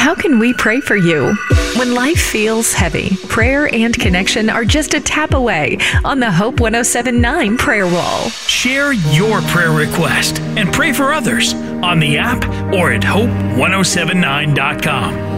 how can we pray for you? When life feels heavy, prayer and connection are just a tap away on the Hope 107.9 prayer wall. Share your prayer request and pray for others on the app or at hope1079.com.